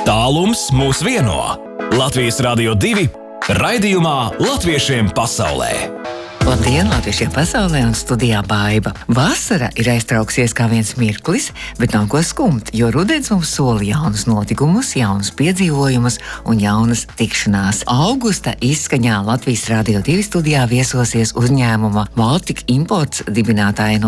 Tālums mūs vieno. Latvijas Radio 2 raidījumā Latviešiem pasaulē. Labdien, latviešiem pasaulē un studijā Baiba. Vasara ir aiztrauksies kā viens mirklis, bet nav ko skumt, jo rudens mums sola jaunus notikumus, jaunus piedzīvojumus un jaunas tikšanās. Augusta izskaņā Latvijas Radio 2 studijā viesosies uzņēmuma Baltic Imports dibinātāja no